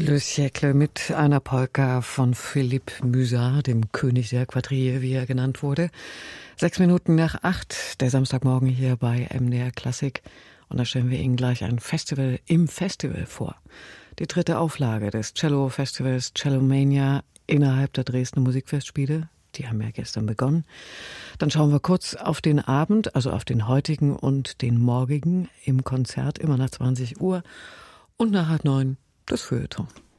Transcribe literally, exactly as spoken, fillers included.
Le Siècle mit einer Polka von Philippe Musat, dem König der Quadrille, wie er genannt wurde. Sechs Minuten nach acht, der Samstagmorgen hier bei M D R Klassik. Und da stellen wir Ihnen gleich ein Festival im Festival vor. Die dritte Auflage des Cello-Festivals Cellomania innerhalb der Dresdner Musikfestspiele. Die haben ja gestern begonnen. Dann schauen wir kurz auf den Abend, also auf den heutigen und den morgigen im Konzert, immer nach zwanzig Uhr. Und nach halb neun das Feuilleton.